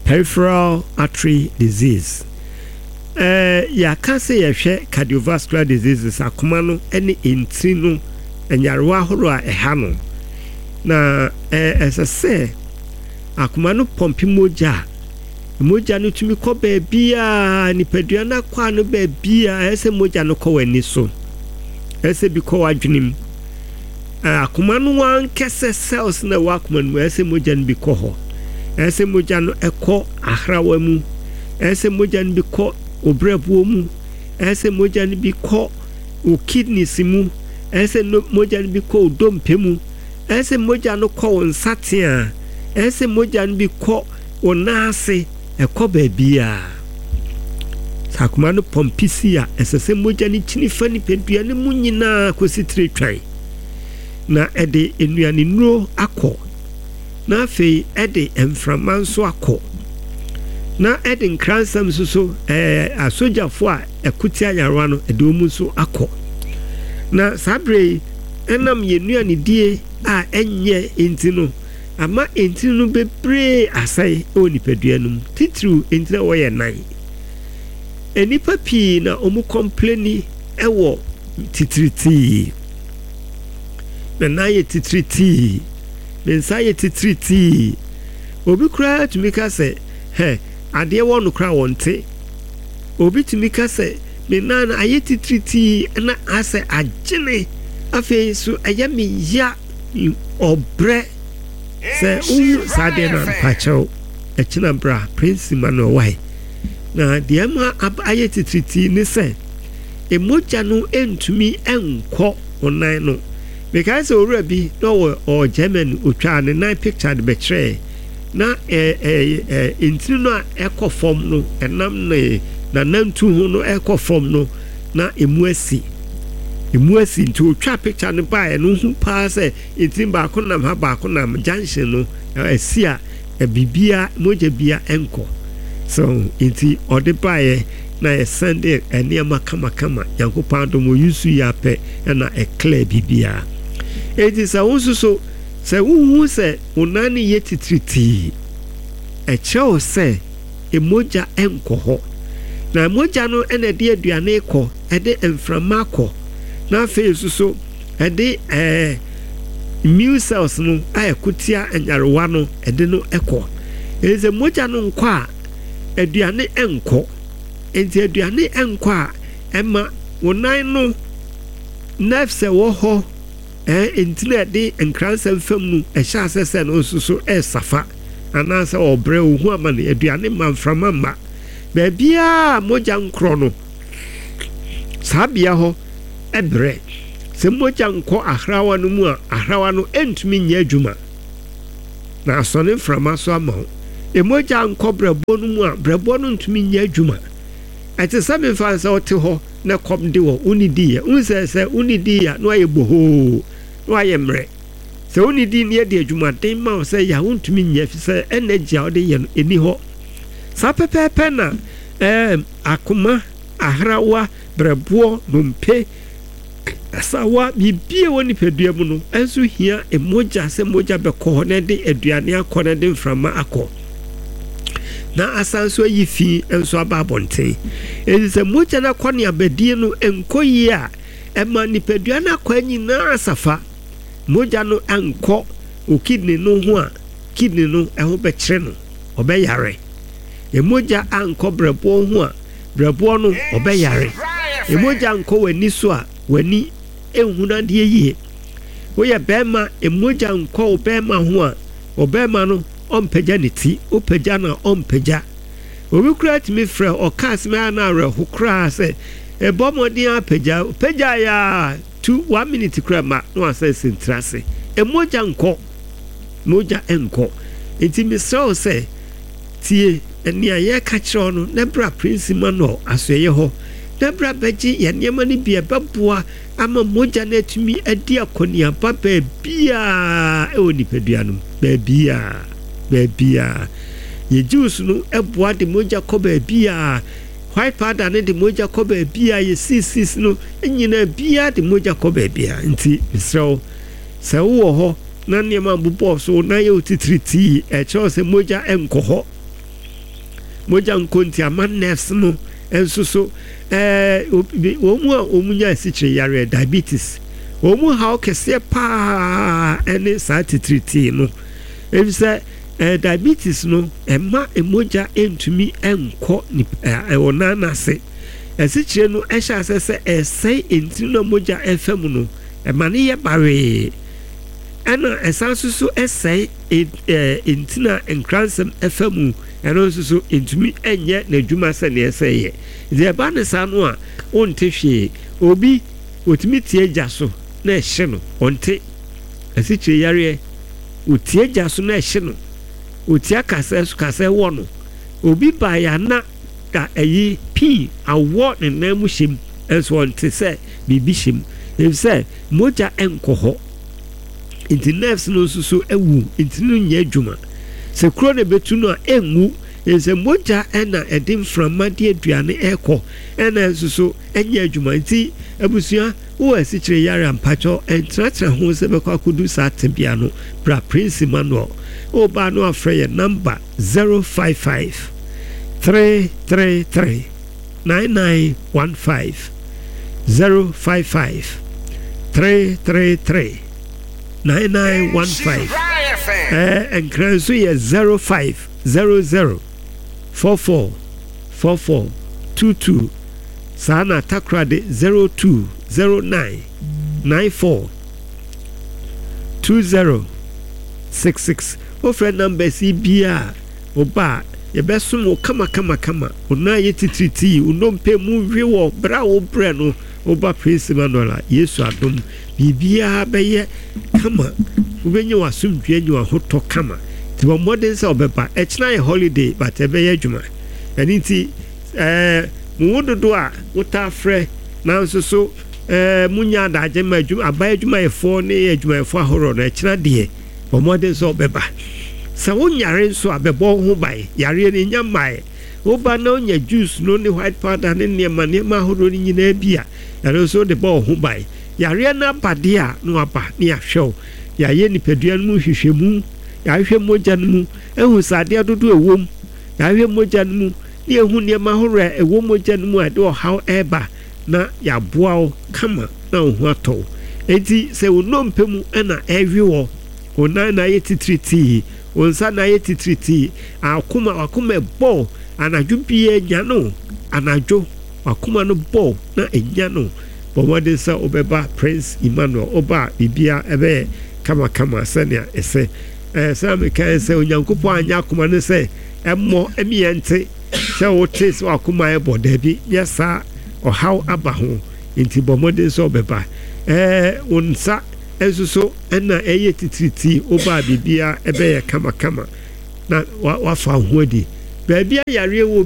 peripheral artery disease. Ya ka say yehwe cardiovascular diseases akoma no ene enti no enyarewa horo a eha no na say akoma no pompi moja no tumi ko ba bia nipadua na kwa no ba bia ese moja no ko wani so ese bi ko wadwenim akoma no wan kese cells na wakoma no ese moja no bi ko ho ese moja no ekọ ahrawa mu ese moja no bi ko obrebuo mu ese moja no bi ko o kidneys mu ese moja no bi ko dompe mu ese moja no ko nsatea ese moja no bi ko onase ekọ ba bia sakoma no pompisia ese moja ni chini fani pedua ne mu nyina kositire twan na ede enuane nuro akọ na afei ede emframa nso akọ na ede nkransam so asojafo a ekutia yarwa no ede omu nso akọ na sabre enam yenuane die a enye enti no ama enti no bebre asai oni pedua no titru enti na wo ye nan enipa pi na omu complaini ewo titriti na ye titriti mensa ye titriti obi kura tumika se ade wonu kura wonte obi tumika se menana aye titriti na ase agene afi so ayami ya obre se sade na pacho echina bra prince mano wai na de ma aye titriti ni se emoja no entumi enko onan no because already no or German utwa ne nine picture de betre na intinu no ekọ form no enam ne na nantu hu no ekọ form no na emuasi ntu utwa picture ne ba no hu pa se intin ba ko nam ha ba ko nam junction no asia bibia moja bia enko so inti ode bae na sende eniama kama yankopa do mo yusu ya pe na clear bibia edi sa unsuso se uhu se unani yetitriti echo se emoja enko ho na emoja no ene de aduane ko ede emframa ko na fe suso ede immune cells no ayakutia enyarewa no ede no eko eze emoja no nko a aduane enko enti aduane enko a ema wonan no nerves wo ho entina de enkransa fam nu ehya asese no susu safa anasa obre ohu amane aduane manframa ma ba bia moja nkro no sabia ho ebre se moja nko ahrawa no mu a ahrawa no entumi nya adwuma na asone frama so ama emoja nko brebo no mu a brebo no ntumi nya adwuma ati sabe fa se ote ho na kom de wo unidi ya unsese unidi ya no aye boho no aye mre se unidi ne de adwuma den ma se ya untumi nya fi se energy ode ye no eni ho sa pepepe na akoma ahrawa brebo nompe asawa bibie woni pedua mu no enso hia emoja se moja be ko ne de aduane akọ de mframa akọ na asanso yi fi enso ababonten elise moja na kwani abadie no enkoyi a ema ni pedua na kwa nyina asafa moja no anko o kidney no ho a kidney no eho be kire no obeyare emoja anko brebo ho a brebo no obeyare emoja anko wani so a wani ehuna de yie woye bema emoja anko obema ho a obema no ompagya ne ti opagya na ompagya obi kura timi frɛ okas me na re hokra se ebomodin apagya ya 1 minute kura ma no asa sentrase emoja nko moja enko intimi so se tie eni aye ka kire no na bra principal no asoye ho na bra baji ya niema ni bia baboa ama moja na tumi adi akonia papa bia e oni pedua no bia ye juice no eboa de moja ko bia white powder ne de moja ko bia ye sis no enyina bia de moja ko bia nti israel se wo ho na niema bubo so na ye otitriti e cho se moja enko ho moja nkonti ama nerves no enso so omu a omunya sichire yare diabetes omu how kese pa ene sa titriti no efisa diabetes no ema emoja entumi enko ni wona na se esichire no ehya asese esai entri no moja efam no ema ne ye bare ana esansusu esai entina enkransem efam eno susu entumi enye na dwuma se ne esai ye ze ba ne sanu a onte hwe obi otumi tie gyaso na ehye no onte esichire yare otie gyaso na ehye no otia kase wo no obi ba ya na ka eyi pi awo ne namu him enso onte se bibi him efse moja enkoho inti nerves no susu ewu inti no nya adwuma se kro ne betu no enwu ense moja ena edim from made aduane eko ena susu enya adwuma inti abusua wo asichire yare ampacho entratra ho se be kwa kudu sa tebia no bra Prince Emmanuel oba no afre number 055 333 9915 055 333 9915 and Kransu ye 0500 44 44 22 Sana Takrade 0209 94 2066 offer number CBA oba ye besumo kama una yetitriti unompe mu wiwo bra wo bre no oba Prince Emmanuel Yesu adom bibia beye kama ubenye wasumdwe nyi wahoto kama ti bo modern say obeba echna ye holiday but ebeye adwuma aniti mu wododo a wota frɛ na nso so munya daje ma adwuma aba adwuma yefo ne adwuma yefo ahoro na echna de bo modern say obeba sa wonyare nso abebo ho bai yare ne nyamae oba na onya juice no ne white powder ne nema ahoro ni nyina bia yare so de bo ho bai yare na bade a no aba ne ahwew ya ye nipadua no hwehwemu ya hwe moja no mu ehu sade adodo ewom ya hwe moja no mu ne ehu nema ahoro ewo moja no mu ade o how eba na ya boa kama na ohu ato enti se wonompemu na ehwe wo ona na yetitriti onsa na yetitriti akuma bo anadwo bie nya no anadwo akuma no bo na enya no bomode sa obeba Prince Emmanuel oba bibia ebe kama senia ese sa me kan se onyankopo anya akuma no se emmo emiente se wote so akuma e boda bi yesa o how abaho inti bomode so obeba onsa esuso ena eye titriti oba bibia ebe ye kama na wafa hoadi baabia yare wo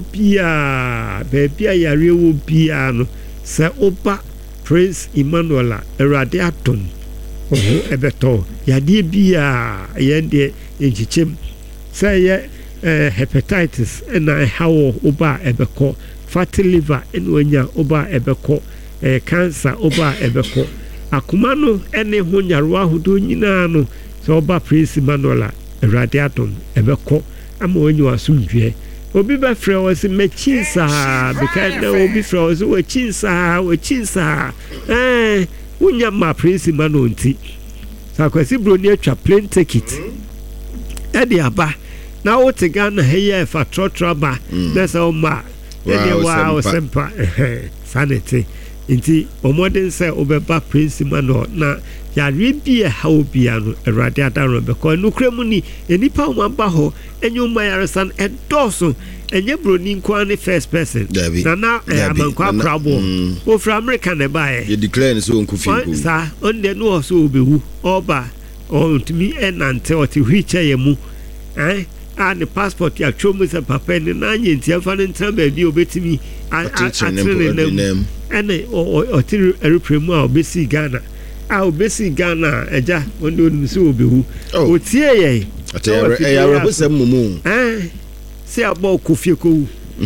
bia no se oba Prince Emmanuel Erade aton oho ebeto yade bia yende enchichem se ye hepatitis ena hawo oba ebeko fatty liver enwanya oba ebeko cancer oba ebeko akuma no ene ho nyarwa hodo nyina no so oba Prince Emmanuel Erade aton ebeko ama onyi wasumdwe obi ba frɛ wɔ se mechinsa because na obi frɛ wɔ se wachinsa wonya ma Prince Emmanuel nti sakwasi broni atwa plane ticket ɛde aba na wote Ghana heye fa trotraba na sɛ o ma ɛde wa o sempa sanity nti omodin sɛ obeba Prince Emmanuel na yare bia ha obia no Erade adaro beko nukremu ni enipa o mamba ho enyo mayarsan edoso enye broni nko ne first person na amankwa krabo o fra America ne bae ye declare so onkufi sa onde no so obewu oba ontumi enante oti hwiche ye mu and the passport ya chomu se papa ni na anye ntia fa ne ntra ba bi obetimi atrene nem ene oti aeroplane a obesi Ghana obesi Ghana eja onde onimse obewu otie ye atere ya rebusem mumu se abo kofie ko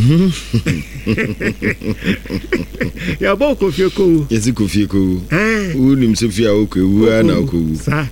ya abo kofie ko yesi kofie ko unim se fia okowu na okowu sa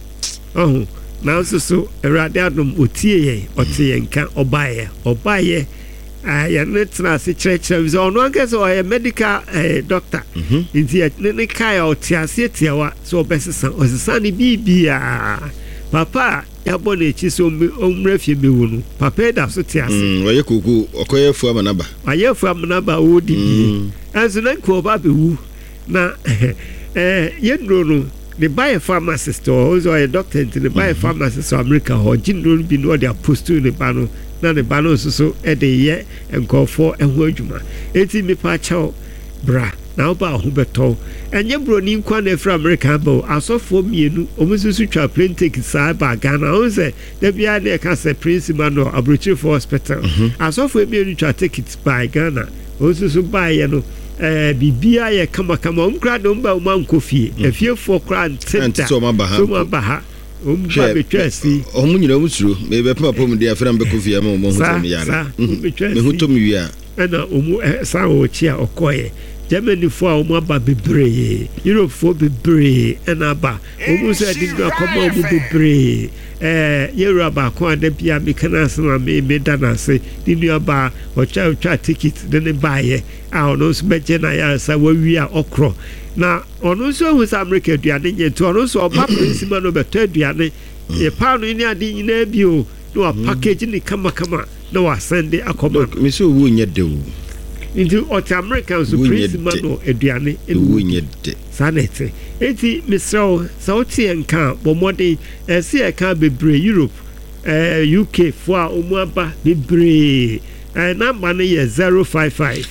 na so Erade adom otie ye otie nka obaye ya netra se kyerɛkyerɛ so ɔno ankasa ɔyɛ medical doctor nti ne kai ɔtiase tiawa so ɔbɛsesa ɔsesa ne bibia papa yabɔ n'ekyi so ɔmra fie bewu no papa da so tiase ɔyɛ koko ɔkɔyɛ fu amanaba ɔyɛ fu amanaba odi bi anso na ko ba bewu na yendro no the biopharmacist or a doctor in the biopharmacist of America or Jindron be no their post to the bano, now the bano so at the year and call for a wordjuma. 80 me pacho bra now ba Huberto and your bronin quane from America bo I saw for me almost switch a plane ticket side by Ghana on say the Biane Casa Principal or Abruzzo for hospital. I saw for me to tickets by Ghana also so buy you bibia ye kama umkra domba umankofie efie for kran tenta so mabaha umba betwasi omunyira musuro mebe papa pom dia fram be kofie ma mo hutom yara me hutom wia na omu sa ochi a okoye Germany for omu aba bebre Europe for bebre na aba omu se dinga koma omu bebre Yoruba ko ade bia me kana asema me dana se dinu aba ocha ticket de buy a ono so beje na ya sa wawi a okro na ono so hu sa America duane nye to ono so oba principal no beto duane e pa no ni ade nyina bi o no a package ni kama na wa send akoma me so wo nye de o into ot American so principal no aduane e wo nye de sanete eti misro so oti enka bomode ese eka bebre Europe UK for omuaba bebre number no is 055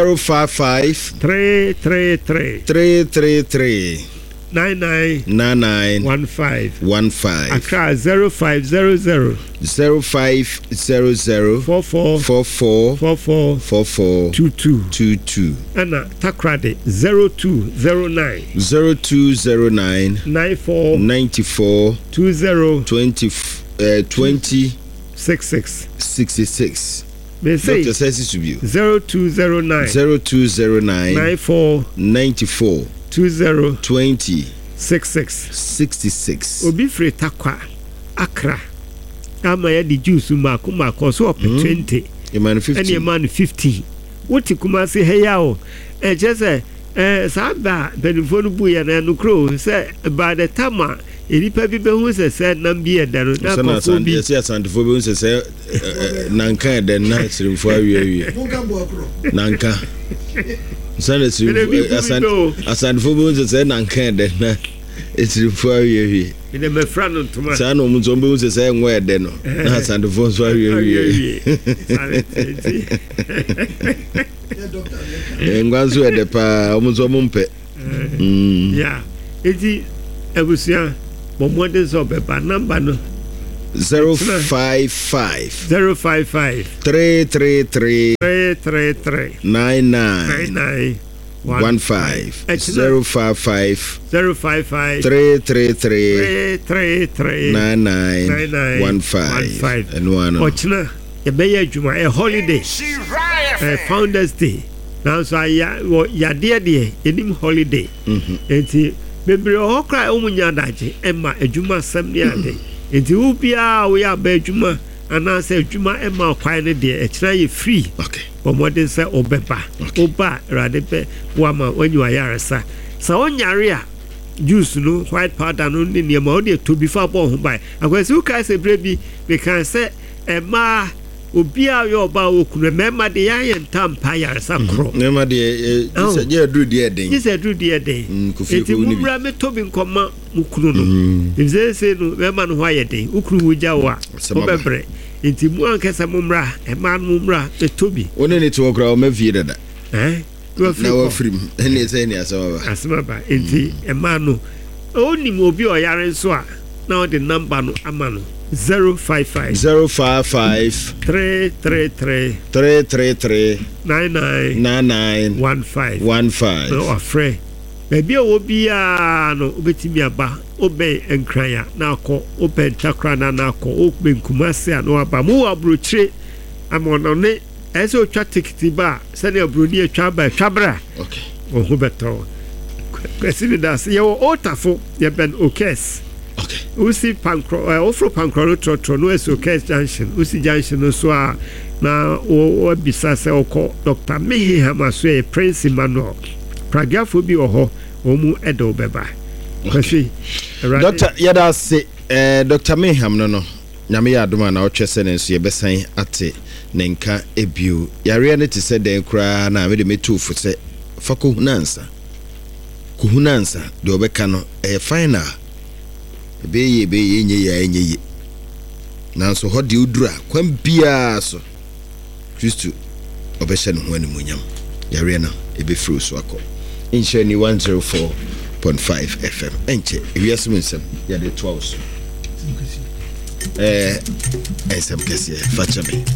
333 9915 Accra 0500 44 22 Anna Takrade 0209 94 20 66 They say Dr. Says to you 0209 94 20 66 Obi free takwa Accra ama ya di juice mako so up 20 man 50 and man 50 what kuma say hey yawo just saba benifonu bu ya na nukro say by the time Eripa bi be hu se nam bi eda no na ko bi se asantefo be hu se nanka eda na sirimfo awie nanka sana sirimfo asantefo be hu se nanka eda na sirimfo awie ina me fra no ntoma sana o mzo be hu se enwa eda no na asantefo so awie ngwanzo ede pa o mzo mumpe yeah eti ebusia Bomode Zobeba number no 055 333 9915 055 333 9915 and one Ochna Ebeya Juma a holiday Founders Day now so ya dear enim holiday enti bebre ho kra omunya daje ema adwuma sam ne ade enti wo bia wo ya ba adwuma ana se adwuma ema kwai ne de e kira ye free okay bomode se obeba oba rade pe wo ama wanyu ayaresa sa onyare a juice no white powder no ne ne ma o de to before bo ho bai akwase wo kai se brebi we can say ema obia yo ba okunu mema de ya yentampa yaresa kro mema de je adru de eden je adru de eden eti mumra metobi nkoma mukunu no nze no mema no ho ayede ukuru wuja wa obebre enti mu ankasa mumra ema mumra metobi one ne to okra o mafie dada na wa frim ene se ne asama ba enti ema no oni mo obi o yare nso a na o de number no ama no 055 333 9915 no afre baby o bia no obetimi aba obe enkranya na akọ open takra na akọ obe nkumase no aba mu abrochire amono ne eso twa ticket ba se ne abroni atwa ba twabra okay ohu beto kwesi das ye otafo ye ben okes okay usi pankro ofro pankro trotro no eso case junction usi junction no so a na o bisa sɛ ɔkɔ Dr. Meheham aso yɛ Prince Emmanuel pragiafo bi wɔ hɔ omu ɛdɔ bɛba kwasi Dr. Yada se Dr. Meheham no nyame ya adoma na ɔtwɛ sɛ ne nso yɛbɛsan ate ne nka ebio yare ne te sɛ den koraa na me de metu fo sɛ fa kohunansa de obɛka no final be nye ya nye nanso hɔ de udura kwan bia so Kristo obɛhyɛ no ho animuonyam yare na ebefiri so akɔ inhyɛ ni 104.5 FM enche ewiase mu nsɛm yɛde 12 so ensɛm kɛseɛ fakyɛ me